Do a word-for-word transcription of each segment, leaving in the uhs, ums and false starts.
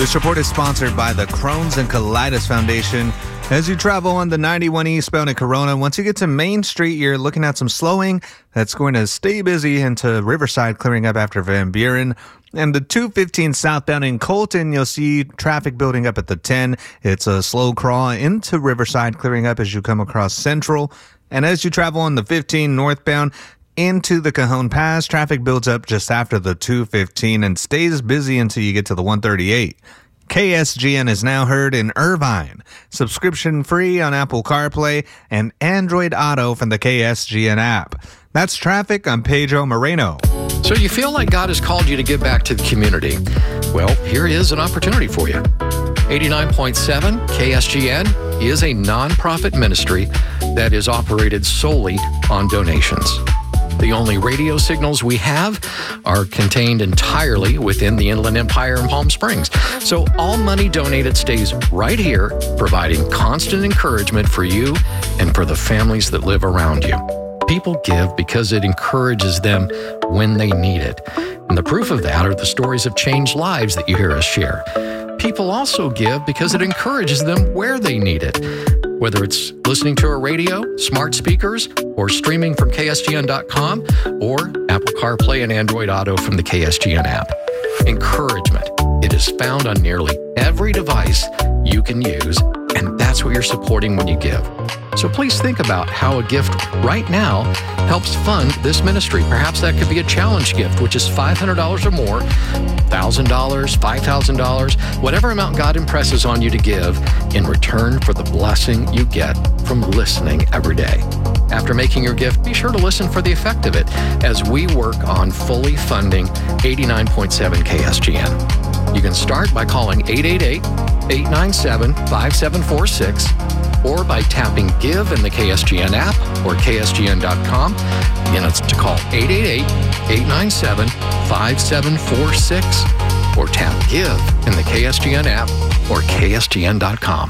This report is sponsored by the Crohn's and Colitis Foundation. As you travel on the ninety-one eastbound at Corona, once you get to Main Street, you're looking at some slowing that's going to stay busy into Riverside, clearing up after Van Buren. And the two fifteen southbound in Colton, you'll see traffic building up at the ten. It's a slow crawl into Riverside, clearing up as you come across Central. And as you travel on the fifteen northbound into the Cajon Pass, traffic builds up just after the two fifteen and stays busy until you get to the one thirty-eight. K S G N is now heard in Irvine. Subscription free on Apple CarPlay and Android Auto from the K S G N app. That's traffic. I'm Pedro Moreno. So you feel like God has called you to give back to the community? Well, here is an opportunity for you. eighty-nine point seven K S G N is a nonprofit ministry that is operated solely on donations. The only radio signals we have are contained entirely within the Inland Empire in Palm Springs. So all money donated stays right here, providing constant encouragement for you and for the families that live around you. People give because it encourages them when they need it. And the proof of that are the stories of changed lives that you hear us share. People also give because it encourages them where they need it. Whether it's listening to a radio, smart speakers, or streaming from K S G N dot com, or Apple CarPlay and Android Auto from the K S G N app. Encouragement. It is found on nearly every device you can use, and that's what you're supporting when you give. So please think about how a gift right now helps fund this ministry. Perhaps that could be a challenge gift, which is five hundred dollars or more, one thousand dollars, five thousand dollars, whatever amount God impresses on you to give in return for the blessing you get from listening every day. After making your gift, be sure to listen for the effect of it as we work on fully funding eighty-nine point seven K S G N. You can start by calling eight eight eight, eight nine seven, five seven four six or by tapping Give in the K S G N app or K S G N dot com. Again, it's to call eight eight eight, eight nine seven, five seven four six or tap Give in the K S G N app or K S G N dot com.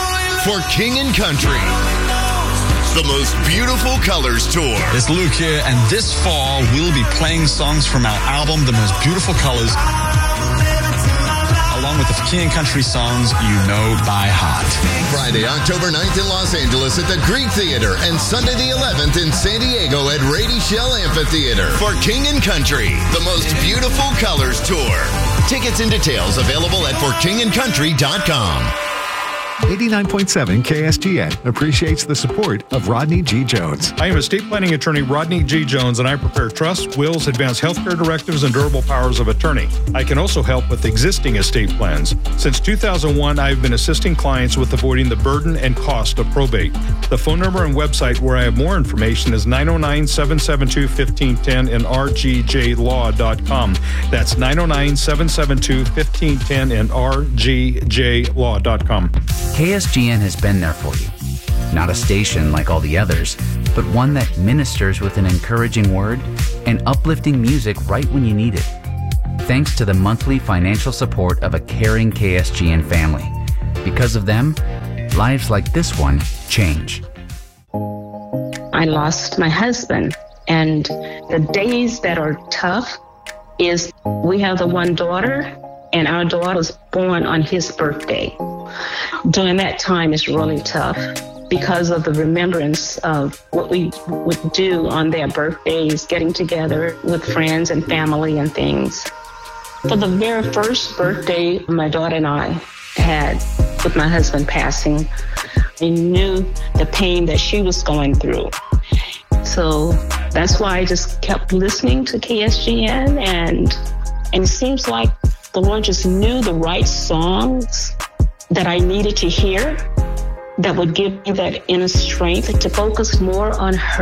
For King and Country, the most beautiful colors tour. It's Luke here, and this fall we'll be playing songs from our album, The Most Beautiful Colors, along with the King and Country songs you know by heart. Friday, October ninth in Los Angeles at the Greek Theater and Sunday the eleventh in San Diego at Rady Shell Amphitheater for King and Country, the most beautiful colors tour. Tickets and details available at for king and country dot com. eighty-nine point seven K S G N appreciates the support of Rodney G. Jones. I am estate planning attorney Rodney G. Jones, and I prepare trusts, wills, advance healthcare directives, and durable powers of attorney. I can also help with existing estate plans. Since two thousand one, I have been assisting clients with avoiding the burden and cost of probate. The phone number and website where I have more information is nine oh nine, seven seven two, one five one zero and r g j law dot com. That's nine oh nine, seven seven two, one five one zero and r g j law dot com. K S G N has been there for you. Not a station like all the others, but one that ministers with an encouraging word and uplifting music right when you need it. Thanks to the monthly financial support of a caring K S G N family. Because of them, lives like this one change. I lost my husband, and the days that are tough is we have the one daughter, and our daughter was born on his birthday. During that time, it's really tough because of the remembrance of what we would do on their birthdays, getting together with friends and family and things. For the very first birthday my daughter and I had with my husband passing, I knew the pain that she was going through. So that's why I just kept listening to K S G N, and, and it seems like the Lord just knew the right songs that I needed to hear that would give me that inner strength to focus more on her.